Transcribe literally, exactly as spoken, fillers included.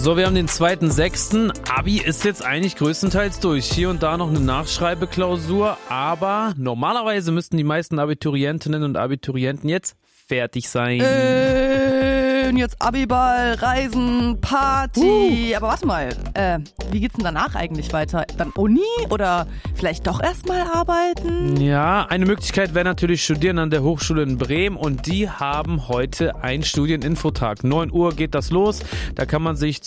So, wir haben den zweiten sechsten Abi ist jetzt eigentlich größtenteils durch. Hier und da noch eine Nachschreibeklausur, aber normalerweise müssten die meisten Abiturientinnen und Abiturienten jetzt fertig sein. Äh, jetzt Abiball, Reisen, Party. Uh. Aber warte mal, äh, wie geht's denn danach eigentlich weiter? Dann Uni oder vielleicht doch erstmal arbeiten? Ja, eine Möglichkeit wäre natürlich studieren an der Hochschule in Bremen und die haben heute einen Studieninfotag. neun Uhr geht das los, da kann man sich